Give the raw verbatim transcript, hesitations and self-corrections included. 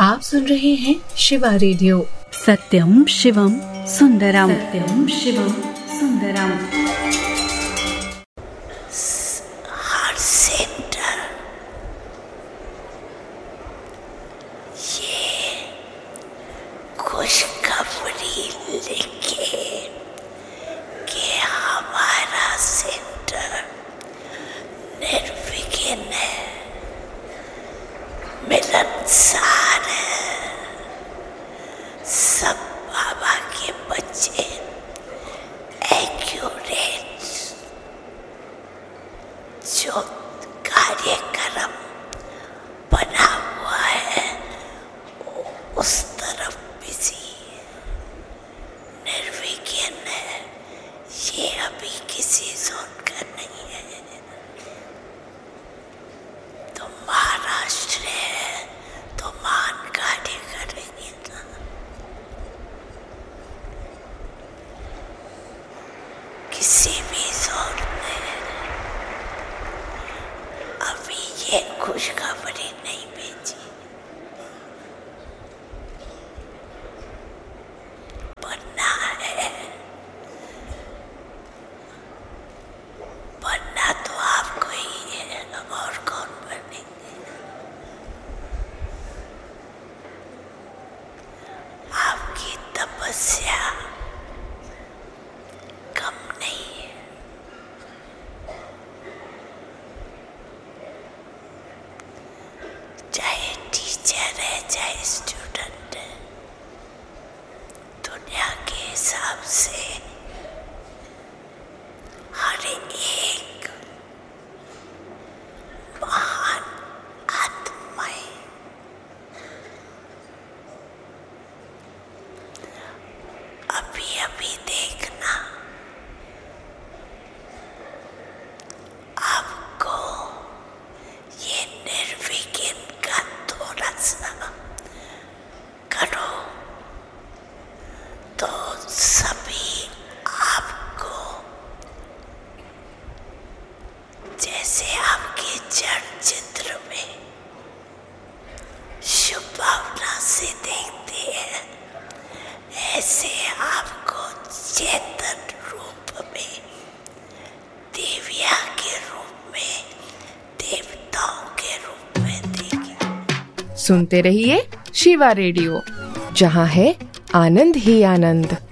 आप सुन रहे हैं शिवा रेडियो। सत्यम शिवम सुंदरम, सत्यम शिवम सुंदरम। हार्ट सेंटर, ये खुशखबरी लेके कि हमारा सेंटर निर्विघ्न है, मिलनसार है। सब बाबा के बच्चे एक्यूरेट जो कार्यक्रम बना हुआ है उस तरफ बिजी निर्विघ्न है। ये अभी किसी जोन का नहीं है। तो महाराष्ट्र है तो मान कार्य करेंगे ना। किसी भी जोन में अभी ये खुशखबरी नहीं भेजी। बनना है, बनना तो आपको ही है, और कौन बनेंगे। आपकी तपस्या कम नहीं है। चाहे टीचर है चाहे स्टूडेंट है, दुनिया के हिसाब से हर एक महान आत्माएं अभी अभी देखना आपको ये निर्विघ्न का थोड़ा सा करो तो सभी आपको जैसे आपके जड़ चित्र में शुभ भावना से देखते हैं, ऐसे आपको चेतन रूप में, देविया के रूप में, देवताओं के रूप में देखें। सुनते रहिए शिवा रेडियो, जहाँ है आनंद ही आनंद।